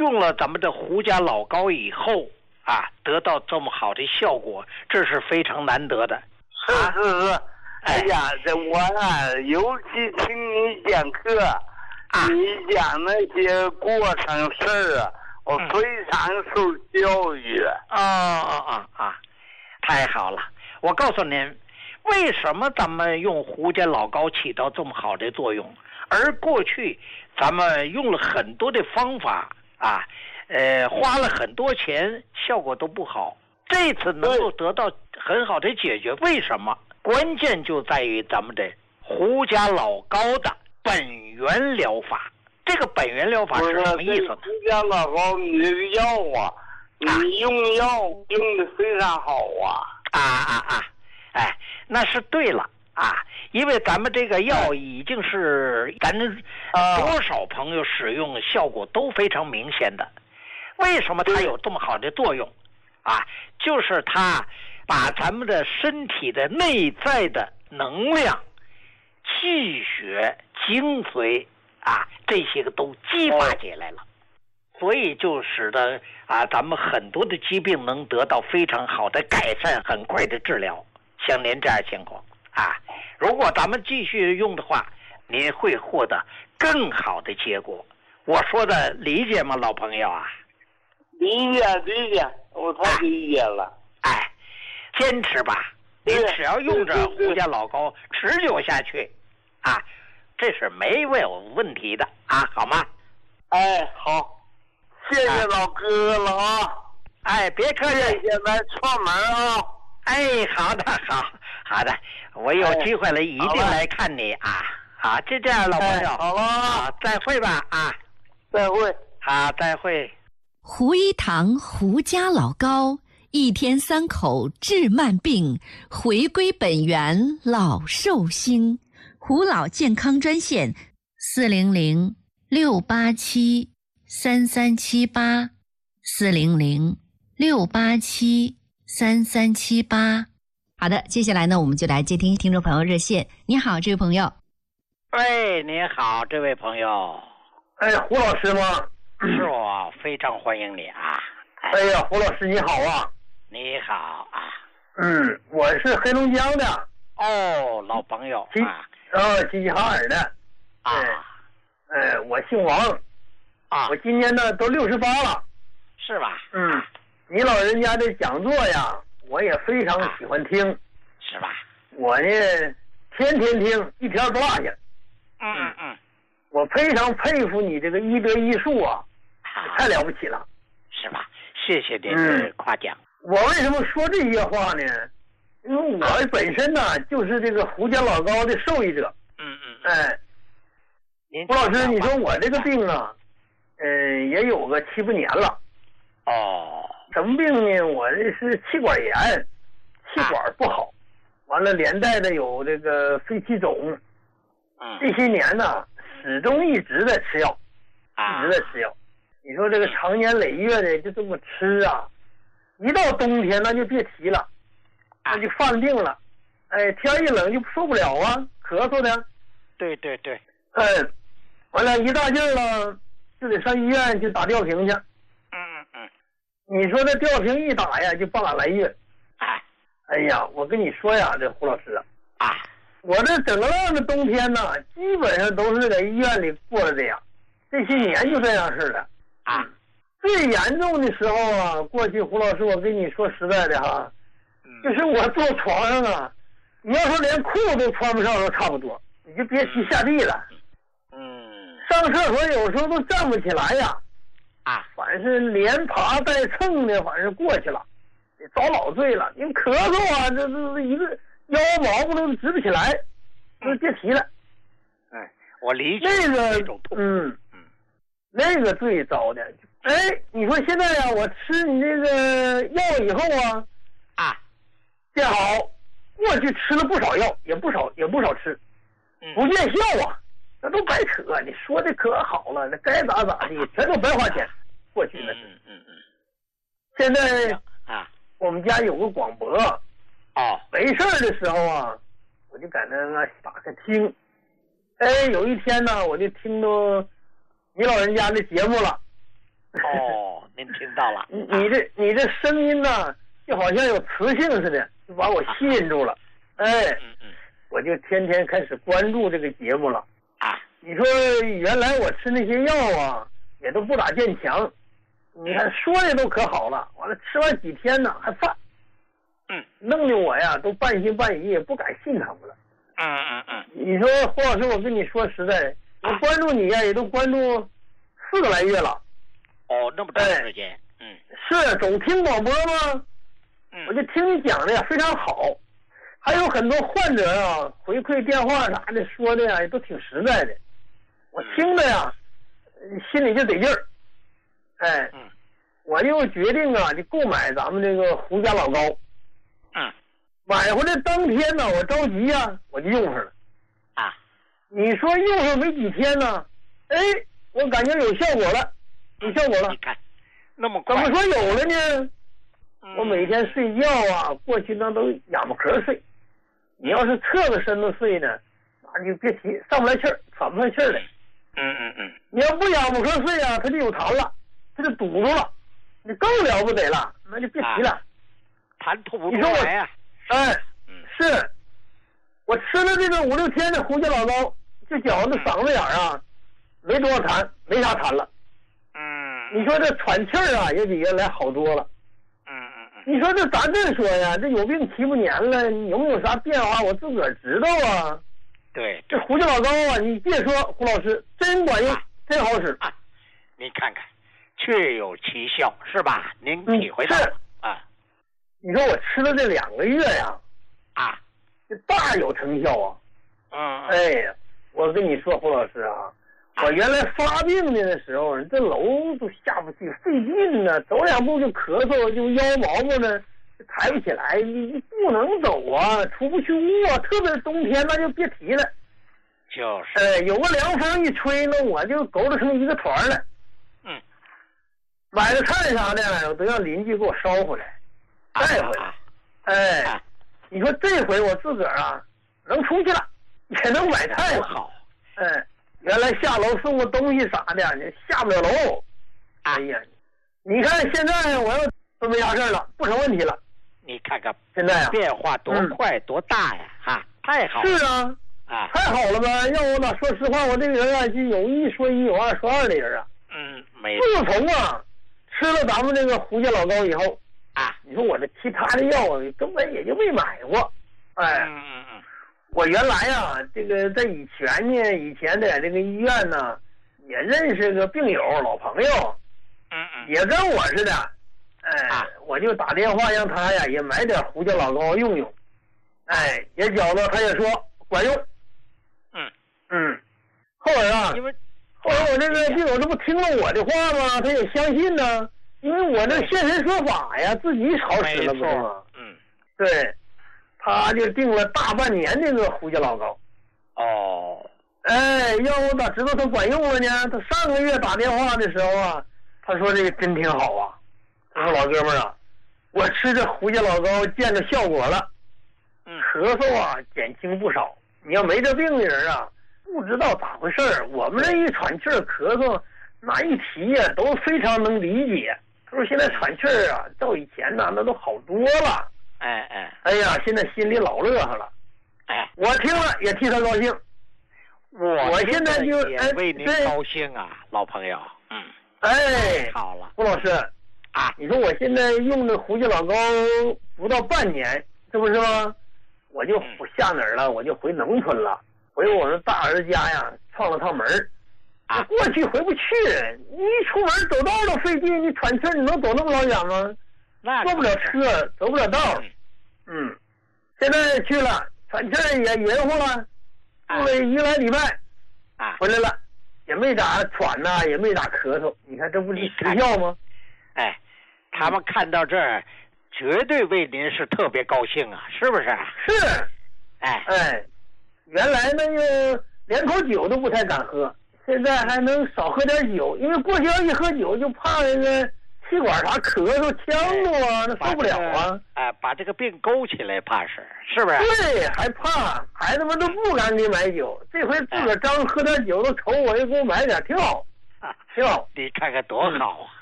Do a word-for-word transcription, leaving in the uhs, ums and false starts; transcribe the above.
用了咱们的胡家老膏以后啊，得到这么好的效果，这是非常难得的。 是是是，哎呀，这我啊，尤其听你讲课，啊、你讲那些过程事儿啊，我非常受教育。 啊啊啊啊！太好了！我告诉您，为什么咱们用胡家老膏起到这么好的作用，而过去咱们用了很多的方法啊，呃，花了很多钱，效果都不好。这次能够得到很好的解决，为什么？关键就在于咱们的胡家老膏的本源疗法。这个本源疗法是什么意思呢？ 胡家老膏，你这个药啊，你用药用的非常好啊！ 啊啊啊！哎，那是对了啊，因为咱们这个药已经是咱多少朋友使用效果都非常明显的。为什么它有这么好的作用？啊，就是它把咱们的身体的内在的能量、气血、精髓啊，这些个都激发起来了，所以就使得啊，咱们很多的疾病能得到非常好的改善，很快的治疗。像您这样情况啊，如果咱们继续用的话，您会获得更好的结果。我说的理解吗，老朋友啊？ 理解理解，我太理解了。 哎，坚持吧，你只要用着胡家老膏持久下去，啊，这是没有问题的啊，好吗？ 哎，好，谢谢老哥了啊！ 哎，别客气， 谢谢来串门啊！ 哎，好的，好好的，我有机会了，一定来看你啊！好，就这样，老朋友， 好了， 好，再会吧啊！ 再会， 好，再会。 胡一堂胡家老膏，一天三口治慢病，回归本源老寿星。胡老健康专线：四零零六八七三三七八，四零零六八七三三七八。好的，接下来呢，我们就来接听听众朋友热线。你好，这位朋友。 喂，你好，这位朋友。 哎，胡老师吗？ 是我，非常欢迎你啊！ 哎呀，胡老师你好啊！ 你好啊！ 嗯，我是黑龙江的。 哦，老朋友啊！ 呃，齐齐哈尔的。 啊。 呃，我姓王。 啊。 我今年呢都六十八了。 是吧？ 嗯，你老人家的讲座呀，我也非常喜欢听。啊、 是吧？ 我呢，天天听，一天不落下。 嗯嗯嗯。 我非常佩服你这个医德医术啊，太了不起了， 是吧？谢谢您的夸奖。 嗯、我为什么说这些话呢？因为我本身呢、啊、就是这个胡家老膏的受益者。 嗯嗯。 哎，胡老师，你说我这个病啊，嗯、呃，也有个七八年了。 哦。 什么病呢？我这是气管炎，气管不好，啊、完了连带的有这个肺气肿。 嗯。 这些年呢。始终一直在吃药，一直在吃药。你说这个长年累月的就这么吃啊，一到冬天那就别提了，那就犯病了。哎，天一冷就受不了啊，咳嗽的。 对对对。 嗯，完了，一大劲儿了，就得上医院去打吊瓶去。 嗯嗯嗯。 你说这吊瓶一打呀，就半拉来月。 哎。 哎呀，我跟你说呀，这胡老师啊。 啊。 我这整个的冬天呢，基本上都是在医院里过了这样，这些年就这样似的啊。 最严重的时候啊，过去胡老师，我跟你说实在的哈，嗯、就是我坐床上啊，你要说连裤都穿不上都差不多，你就别提下地了。 嗯。 上厕所有时候都站不起来呀。 啊。 反正是连爬带蹭的，反正过去了，遭老罪了。因为咳嗽啊，这这一个。腰毛不都直不起来，就别提了。 哎，我理解那个， 种痛。 嗯嗯，那个最糟的。哎，你说现在呀、啊，我吃你这个药以后啊， 啊， 见好，过去吃了不少药，也不少也不少吃，不见效啊，那都白扯。你说的可好了，那该咋咋的，全都白花钱。过去那是。 嗯嗯嗯。 现在啊， 我们家有个广播。 哦， 没事儿的时候啊，我就在那个打开听。哎，有一天呢，我就听到你老人家的节目了。 哦， 到了。 你你这你这声音呢，就好像有磁性似的，就把我吸引住了。哎， 嗯嗯， 我就天天开始关注这个节目了。 啊， 你说原来我吃那些药啊，也都不咋见强。你看说的都可好了，完了吃完几天呢还犯。 嗯， 弄得我呀都半信半疑，也不敢信他们了。 嗯嗯嗯， 你说胡老师，我跟你说实在，我关注你呀，也都关注四个来月了。 哦，那么长时间。嗯， 是总听广播吗？ 嗯， 我就听你讲的呀非常好，还有很多患者啊回馈电话啥的说的呀也都挺实在的，我听着呀心里就得劲儿。哎， 嗯， 我就决定啊就购买咱们这个胡家老膏。 嗯， 买回来当天呢，我着急呀、啊，我就用上了。 啊， 你说用上没几天呢，哎，我感觉有效果了，有效果了。 你看，那么快。 怎么说有了呢？ 嗯、 我每天睡觉啊，过去那都仰巴壳睡。你要是侧个身子睡呢，那就别提，上不来气儿，喘不上气儿来。 嗯嗯嗯。 你要不仰巴壳睡啊，它就有痰了，它就堵住了，你更了不得了，那就别提了。啊， 痰吐不出来呀！ 哎，是，我吃了这个五六天的胡家老膏，就觉得嗓子眼儿啊，没多少痰，没啥痰了。 嗯。 你说这喘气儿啊，也比原来好多了。 嗯嗯嗯。 你说这咱这说呀，这有病七八年了，你有没有啥变化？我自个儿知道啊。 对。 这胡家老膏啊，你别说，胡老师真管用，啊、真好使啊！你看看，确有其效，是吧？您体会到了、 嗯、啊。你说我吃了这两个月呀， 啊， 这大有成效啊！ 嗯， 哎呀，我跟你说，胡老师啊，我原来发病的时候，这楼都下不去，费劲呢，走两步就咳嗽，就腰毛病呢，抬不起来，你你不能走啊，出不去屋啊，特别是冬天那就别提了。 就是， 哎，有个凉风一吹呢，我就勾搭成一个团了。 嗯， 买个菜啥的，我都让邻居给我捎回来。带回来，哎，啊、你说这回我自个儿啊能出去了，也能买菜了。 好， 哎，原来下楼送个东西啥的，你下不了楼。哎呀，你看现在我要都没啥事了，不成问题了。 你看看现在啊， 变化多快、嗯、多大呀！哈，太好了。 是啊， 啊， 太好了吧？要我哪说实话，我这个人啊，就有一说一，有二说二的人啊。 嗯，没。 自从啊吃了咱们这个胡家老膏以后。 啊， 你说我这其他的药啊，根本也就没买过，哎， 嗯嗯嗯， 我原来啊，这个在以前呢，以前在这个医院呢，也认识个病友老朋友， 嗯嗯， 也跟我似的，哎， 啊、 我就打电话让他呀也买点胡家老膏用用，哎，也觉得他也说管用， 嗯嗯，后来啊， 因为后来我这个病友这不听了我的话吗？他也相信呢。因为我这现身说法呀，自己好使了不是吗？ 嗯， 对，他就订了大半年这个胡家老膏。 哦， 哎，要我咋知道他管用了呢？他上个月打电话的时候啊，他说这个真挺好啊。他说老哥们儿啊，我吃这胡家老膏见着效果了， 嗯， 咳嗽啊减轻不少。你要没这病的人啊，不知道咋回事儿。我们这一喘气儿咳嗽，那一提呀都非常能理解。他说现在喘气儿啊，照以前呢那都好多了。 哎哎， 哎呀，现在心里老乐呵了。 哎， 我听了也替他高兴。 我我现在就也为您高兴啊，老朋友。嗯， 哎， 好了， 胡老师啊， 你说我现在用的胡家老膏不到半年，这不是吗？我就下哪儿了？我就回农村了，回我们大儿家呀，串了趟门儿。 啊， 过去回不去，你一出门走道都费劲，你喘气儿你能走那么老远吗？ 那坐不了车，走不了道。嗯，现在去了，喘气儿也匀乎了，住了一个来礼拜， 啊， 回来了，也没咋喘呐、啊，也没咋咳嗽。你看这不是实效吗？ 哎，他们看到这儿，绝对为您是特别高兴啊，是不是？ 是， 哎哎，原来那个连口酒都不太敢喝。现在还能少喝点酒，因为过去要一喝酒就怕那个气管啥咳嗽、呛着啊，那受不了啊！ 哎，把这个病勾起来，怕是是不是？ 对，还怕孩子们都不敢给买酒，这回自个儿张喝点酒都瞅我，又给我买点，挺好，挺好。 你看看多好啊！